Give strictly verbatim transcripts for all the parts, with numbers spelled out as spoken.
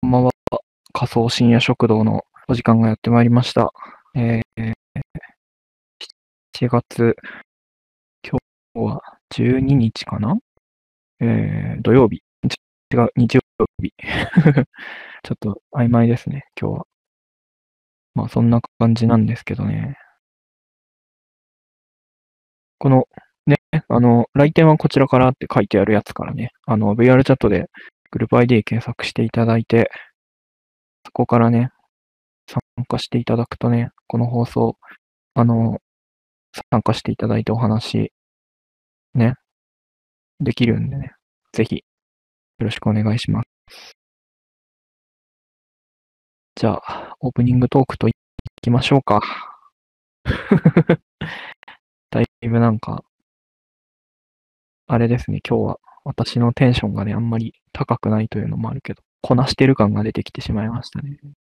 こんばんは。仮想深夜食堂のお時間がやってまいりました。えー、しちがつ、今日はじゅうににちかな、えー、土曜日。違う、日曜日。ちょっと曖昧ですね、今日は。まあ、そんな感じなんですけどね。この、ね、あの、来店はこちらからって書いてあるやつからね、あの、ブイアール チャットでグループ アイディー 検索していただいて、そこからね、参加していただくとね、この放送、あの、参加していただいてお話、ね、できるんでね、ぜひ、よろしくお願いします。じゃあ、オープニングトークといきましょうか。だいぶなんか、あれですね、今日は私のテンションがね、あんまり高くないというのもあるけど、こなしてる感が出てきてしまいましたね。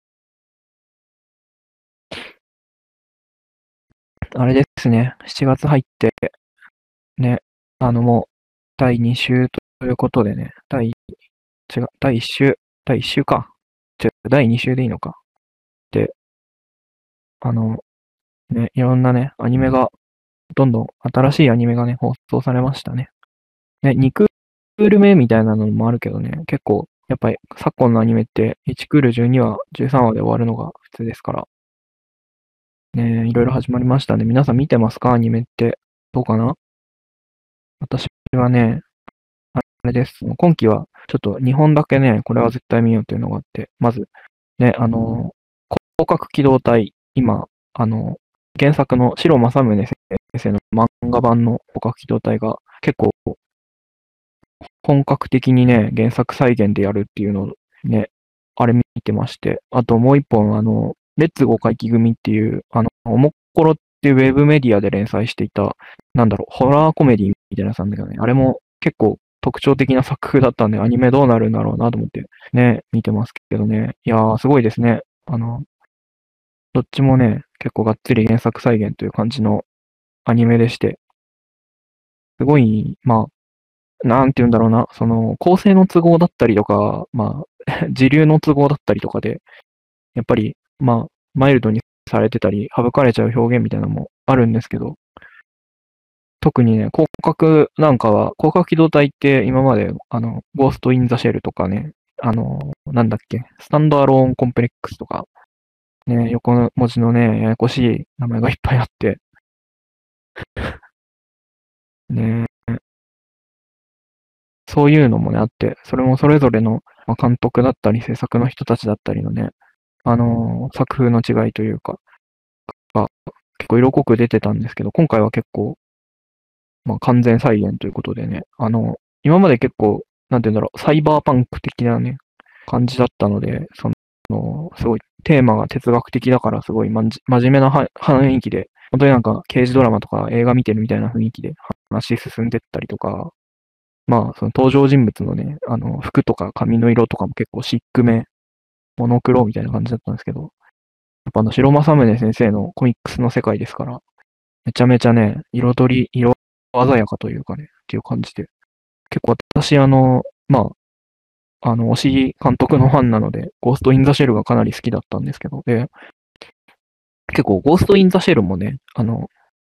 あれですね、しちがつ入って、ね、あのもう、だいに週ということでね、第、違う、だいいっ週、だいいっ週か。違う、だいに週でいいのか。で、あの、ね、いろんなね、アニメが、どんどん新しいアニメがね、放送されましたね。ね、にクール目みたいなのもあるけどね、結構、やっぱり昨今のアニメっていちクールじゅうにわ、じゅうさんわで終わるのが普通ですから。ね、いろいろ始まりましたね。皆さん見てますか？アニメって。どうかな？私はね、あれです。今期はちょっとにほんだけね、これは絶対見ようというのがあって、まず、ね、あの、広角機動隊、今、あの、原作の白正宗先生の漫画版の広角機動隊が結構本格的にね、原作再現でやるっていうのをね、あれ見てまして、あともう一本、あの、レッツゴー怪奇組っていう、あの、おもっころっていうウェブメディアで連載していた、なんだろう、ホラーコメディみたいなやつなんだけどね、あれも結構特徴的な作風だったんで、アニメどうなるんだろうなと思ってね、見てますけどね。いやー、すごいですね。あの、どっちもね、結構がっつり原作再現という感じのアニメでして、すごい、まあ、なんて言うんだろうな、その、構成の都合だったりとか、まあ、時流の都合だったりとかで、やっぱり、まあ、マイルドにされてたり、省かれちゃう表現みたいなのもあるんですけど、特にね、広角なんかは、広角機動隊って今まで、あの、ゴースト・イン・ザ・シェルとかね、あの、なんだっけ、スタンド・アローン・コンプレックスとか、ね、横の文字のね、ややこしい名前がいっぱいあって、ね、そういうのもね、あって、それもそれぞれの、まあ、監督だったり、制作の人たちだったりのね、あのー作風の違いというか、が結構色濃く出てたんですけど、今回は結構、まあ、完全再現ということでね、あの、今まで結構、なんて言うんだろう、サイバーパンク的なね、感じだったので、その、すごいテーマが哲学的だから、すごいまんじ真面目なは雰囲気で、本当になんか刑事ドラマとか映画見てるみたいな雰囲気で話進んでったりとか、まあ、その登場人物のね、あの、服とか髪の色とかも結構シックめ、モノクロみたいな感じだったんですけど、やっぱあの、白正宗先生のコミックスの世界ですから、めちゃめちゃね、彩り、色鮮やかというかね、っていう感じで。結構私、あの、まあ、あの、推し監督のファンなので、ゴースト・イン・ザ・シェルがかなり好きだったんですけど、で、結構ゴースト・イン・ザ・シェルもね、あの、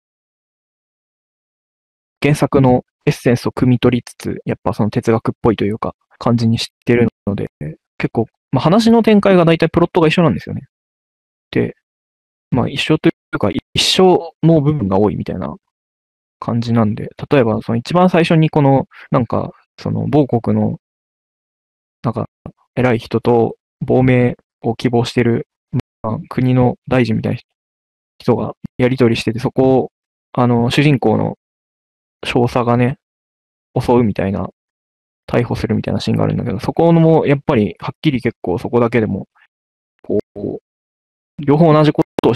原作のエッセンスを汲み取りつつ、やっぱその哲学っぽいというか、感じにしてるので、結構、まあ、話の展開が大体プロットが一緒なんですよね。で、まあ一緒というか、一緒の部分が多いみたいな感じなんで、例えばその一番最初にこの、なんか、その某国の、なんか、偉い人と亡命を希望してる、まあ、国の大臣みたいな人がやりとりしてて、そこを、あの、主人公の少佐がね、襲うみたいな、逮捕するみたいなシーンがあるんだけど、そこのも、やっぱり、はっきり結構そこだけでも、こう、両方同じことを